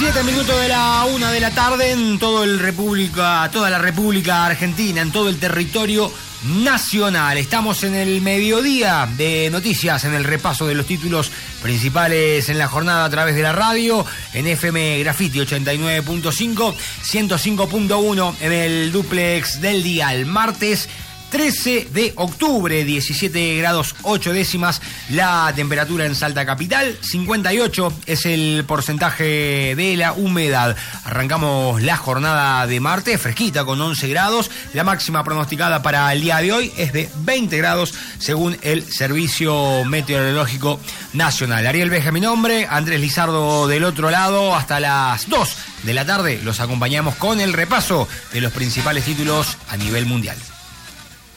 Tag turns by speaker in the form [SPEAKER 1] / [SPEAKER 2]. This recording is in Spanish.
[SPEAKER 1] 7 minutos de la 1 de la tarde en toda la República Argentina, en todo el territorio nacional. Estamos en el mediodía de noticias, en el repaso de los títulos principales en la jornada a través de la radio, en FM Graffiti 89.5, 105.1 en el dúplex del día, el martes 13 de octubre, 17 grados 8 décimas la temperatura en Salta Capital, 58 es el porcentaje de la humedad. Arrancamos la jornada de martes, fresquita con 11 grados, la máxima pronosticada para el día de hoy es de 20 grados según el Servicio Meteorológico Nacional. Ariel Beja mi nombre, Andrés Lizardo del otro lado, hasta las 2 de la tarde los acompañamos con el repaso de los principales títulos a nivel mundial.